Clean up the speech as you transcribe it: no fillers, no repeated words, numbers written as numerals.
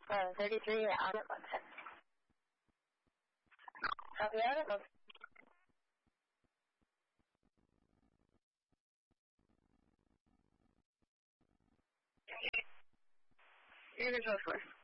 33 out of 110. Copy out. You're good, 4.